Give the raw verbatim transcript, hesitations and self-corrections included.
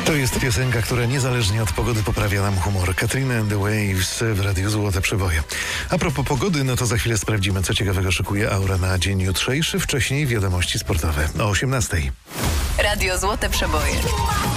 To jest piosenka, która niezależnie od pogody poprawia nam humor. Katrina and the Waves w Radiu Złote Przeboje. A propos pogody, no to za chwilę sprawdzimy, co ciekawego szykuje Aura na dzień jutrzejszy. Wcześniej wiadomości sportowe o osiemnastej. Radio Złote Przeboje.